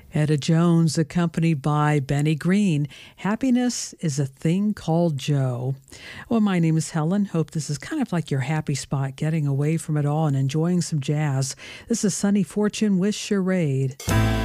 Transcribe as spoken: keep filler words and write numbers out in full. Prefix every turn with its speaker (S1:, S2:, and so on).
S1: Etta Jones, accompanied by Benny Green. Happiness is a thing called Joe. Well, my name is Helen. Hope this is kind of like your happy spot, getting away from it all and enjoying some jazz. This is Sunny Fortune with Charade.